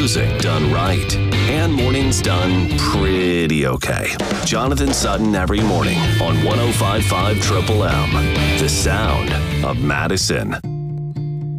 music done right. And mornings done pretty okay. Jonathan Sutton every morning on 105.5 Triple M. The sound of Madison.